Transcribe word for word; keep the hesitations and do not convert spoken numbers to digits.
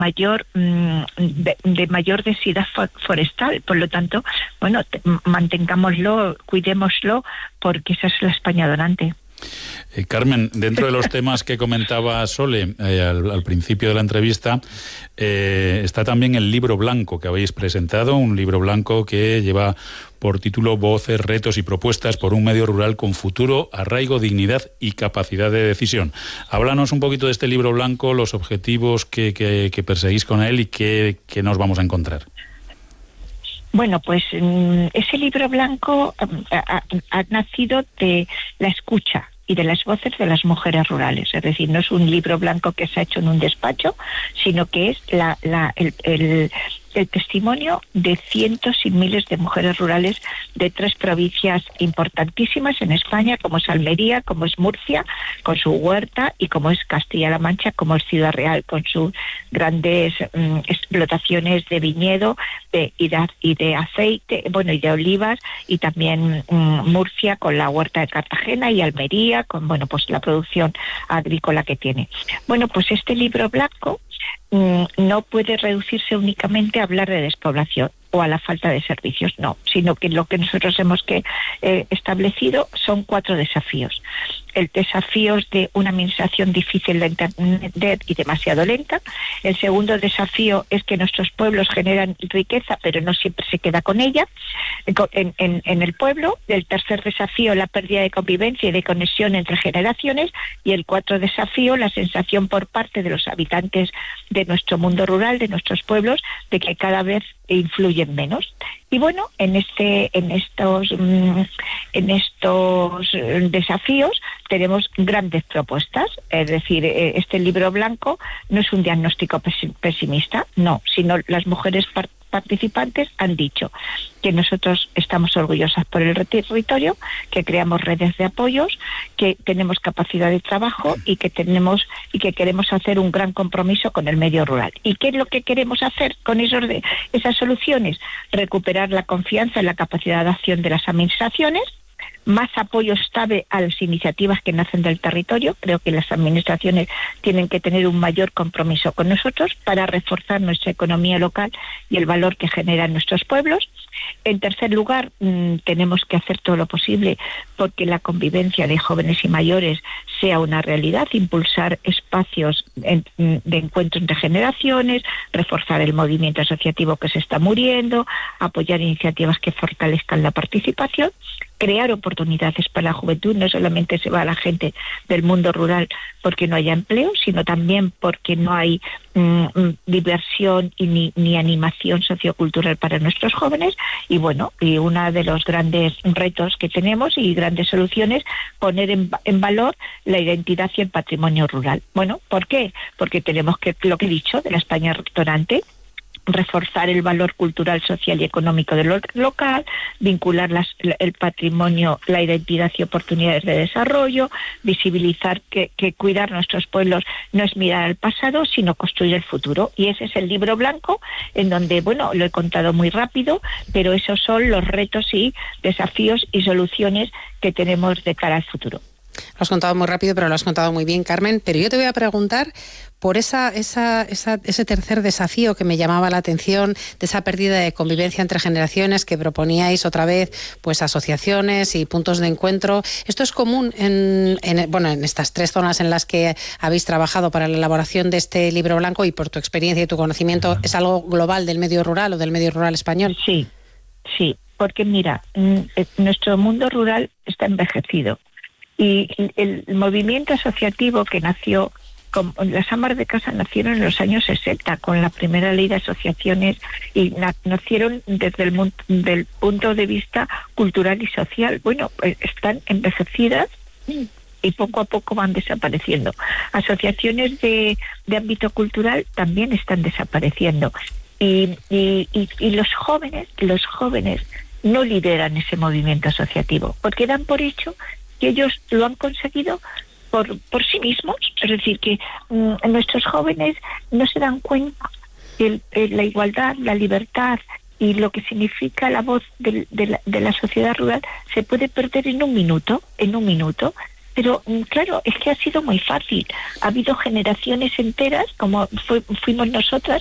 mayor mm, de, de mayor densidad forestal. Por lo tanto, bueno, te, mantengámoslo, cuidémoslo, porque esa es la España donante. Eh, Carmen, dentro de los temas que comentaba Sole eh, al, al principio de la entrevista, eh, está también el libro blanco que habéis presentado, un libro blanco que lleva por título Voces, retos y propuestas por un medio rural con futuro, arraigo, dignidad y capacidad de decisión. Háblanos un poquito de este libro blanco, los objetivos que, que, que perseguís con él y qué, qué nos vamos a encontrar. Bueno, pues ese libro blanco ha, ha nacido de la escucha y de las voces de las mujeres rurales. Es decir, no es un libro blanco que se ha hecho en un despacho, sino que es la, la, el, el, el testimonio de cientos y miles de mujeres rurales de tres provincias importantísimas en España, como es Almería, como es Murcia, con su huerta, y como es Castilla-La Mancha, como es Ciudad Real, con sus grandes mm, explotaciones de viñedo de, y, de, y de aceite, bueno, y de olivas, y también mm, Murcia con la huerta de Cartagena, y Almería con, bueno, pues la producción agrícola que tiene. Bueno, pues este libro blanco mm, no puede reducirse únicamente a hablar de despoblación o a la falta de servicios, no, sino que lo que nosotros hemos que, eh, establecido son cuatro desafíos. El desafío es de una administración difícil de entender y demasiado lenta. El segundo desafío es que nuestros pueblos generan riqueza, pero no siempre se queda con ella, en, en, en el pueblo. El tercer desafío, la pérdida de convivencia y de conexión entre generaciones. Y el cuarto desafío, la sensación por parte de los habitantes de nuestro mundo rural, de nuestros pueblos, de que cada vez influyen menos. Y bueno, en este, en estos, en estos desafíos tenemos grandes propuestas. Es decir, este libro blanco no es un diagnóstico pesimista, no, sino las mujeres participantes han dicho que nosotros estamos orgullosas por el territorio, que creamos redes de apoyos, que tenemos capacidad de trabajo y que tenemos y que queremos hacer un gran compromiso con el medio rural. ¿Y qué es lo que queremos hacer con esos de, esas soluciones? Recuperar la confianza en la capacidad de acción de las administraciones, más apoyo estable a las iniciativas que nacen del territorio. Creo que las administraciones tienen que tener un mayor compromiso con nosotros para reforzar nuestra economía local y el valor que generan nuestros pueblos. En tercer lugar, mmm, tenemos que hacer todo lo posible porque la convivencia de jóvenes y mayores sea una realidad, impulsar espacios en, de encuentro entre generaciones, reforzar el movimiento asociativo que se está muriendo, apoyar iniciativas que fortalezcan la participación, crear oportunidades para la juventud. No solamente se va a la gente del mundo rural porque no haya empleo, sino también porque no hay mm, diversión y ni, ni animación sociocultural para nuestros jóvenes. Y bueno, y uno de los grandes retos que tenemos y grandes soluciones, poner en, en valor la identidad y el patrimonio rural. Bueno, ¿por qué? Porque tenemos que, lo que he dicho, de la España restaurante, reforzar el valor cultural, social y económico de lo local, vincular las, el patrimonio, la identidad y oportunidades de desarrollo, visibilizar que, que cuidar nuestros pueblos no es mirar al pasado, sino construir el futuro. Y ese es el libro blanco, en donde, bueno, lo he contado muy rápido, pero esos son los retos y desafíos y soluciones que tenemos de cara al futuro. Lo has contado muy rápido, pero lo has contado muy bien, Carmen. Pero yo te voy a preguntar por esa, esa, esa, ese tercer desafío que me llamaba la atención, de esa pérdida de convivencia entre generaciones que proponíais otra vez, pues asociaciones y puntos de encuentro. ¿Esto es común en, en, bueno, en estas tres zonas en las que habéis trabajado para la elaboración de este libro blanco, y por tu experiencia y tu conocimiento, es algo global del medio rural o del medio rural español? Sí, sí, porque mira, nuestro mundo rural está envejecido. Y el movimiento asociativo que nació, con, las amas de casa nacieron en los años sesenta con la primera ley de asociaciones y na, nacieron desde el del punto de vista cultural y social. Bueno, pues están envejecidas y poco a poco van desapareciendo. Asociaciones de, de ámbito cultural también están desapareciendo. Y, y, y, y los jóvenes, los jóvenes no lideran ese movimiento asociativo, porque dan por hecho que ellos lo han conseguido por, por sí mismos. Es decir, que mmm, nuestros jóvenes no se dan cuenta que el, el, la igualdad, la libertad y lo que significa la voz de, de, la, de la sociedad rural se puede perder en un minuto, en un minuto. Pero claro, es que ha sido muy fácil. Ha habido generaciones enteras, como fue, fuimos nosotras,